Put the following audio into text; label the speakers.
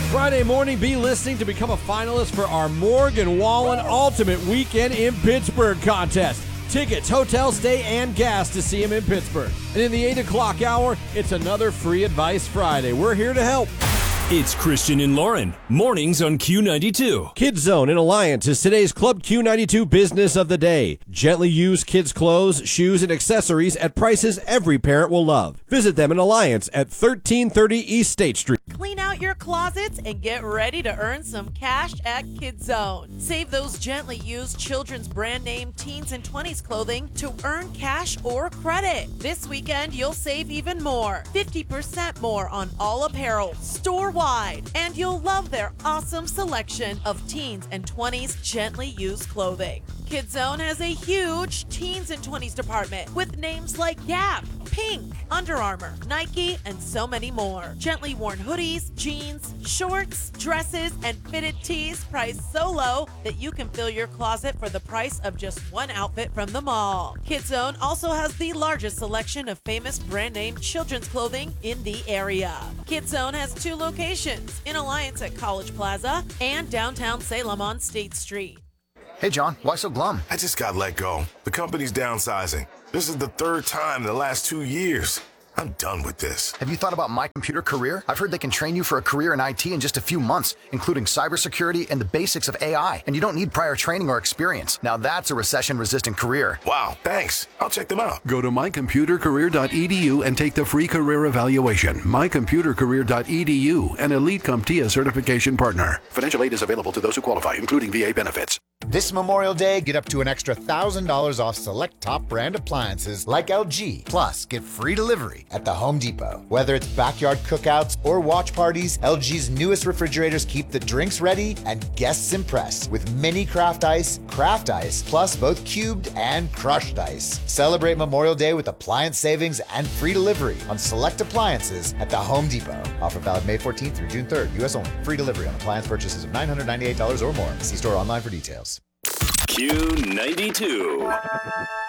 Speaker 1: Friday morning, be listening to become a finalist for our Morgan Wallen Ultimate Weekend in Pittsburgh contest. Tickets, hotel stay, and gas to see him in Pittsburgh. And in the 8 o'clock hour, it's another Free Advice Friday. We're here to help.
Speaker 2: It's Christian and Lauren, mornings on Q92.
Speaker 1: Kids Zone in Alliance is today's Club Q92 business of the day. Gently used kids' clothes, shoes, and accessories at prices every parent will love. Visit them in Alliance at 1330 East State Street.
Speaker 3: Clean out your closets and get ready to earn some cash at Kids Zone. Save those gently used children's brand name teens and 20s clothing to earn cash or credit. This weekend, you'll save even more. 50% more on all apparel, store-wide. And you'll love their awesome selection of teens and 20s gently used clothing. Kids Zone has a huge teens and 20s department with names like Gap, Pink, Under Armour, Nike, and so many more. Gently worn hoodies, jeans, shorts, dresses, and fitted tees priced so low that you can fill your closet for the price of just one outfit from the mall. Kids Zone also has the largest selection of famous brand name children's clothing in the area. Kids Zone has 2 locations, in Alliance at College Plaza and downtown Salem on State Street.
Speaker 4: Hey, John, why so glum?
Speaker 5: I just got let go. The company's downsizing. This is the 3rd time in the last 2 years. I'm done with this.
Speaker 4: Have you thought about My Computer Career? I've heard they can train you for a career in IT in just a few months, including cybersecurity and the basics of AI. And you don't need prior training or experience. Now that's a recession-resistant career.
Speaker 5: Wow, thanks. I'll check them out.
Speaker 6: Go to mycomputercareer.edu and take the free career evaluation. mycomputercareer.edu, an Elite CompTIA certification partner. Financial aid is available to those who qualify, including VA benefits.
Speaker 7: This Memorial Day, get up to an extra $1,000 off select top brand appliances like LG. Plus, get free delivery at the Home Depot. Whether it's backyard cookouts or watch parties, LG's newest refrigerators keep the drinks ready and guests impressed with mini craft ice, plus both cubed and crushed ice. Celebrate Memorial Day with appliance savings and free delivery on select appliances at the Home Depot. Offer valid May 14th through June 3rd, U.S. only. Free delivery on appliance purchases of $998 or more. See store online for details.
Speaker 2: Q92.